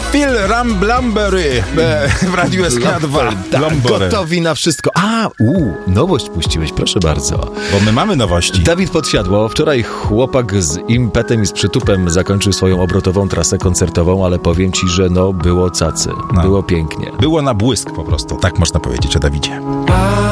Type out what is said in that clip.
Phil Ramblambery w Radiu SK2. Tak, gotowi na wszystko. Nowość puściłeś, proszę bardzo. Bo my mamy nowości. Dawid Podsiadło. Wczoraj chłopak z impetem i z przytupem zakończył swoją obrotową trasę koncertową, ale powiem ci, że było cacy. Było pięknie. Było na błysk po prostu, tak można powiedzieć o Dawidzie.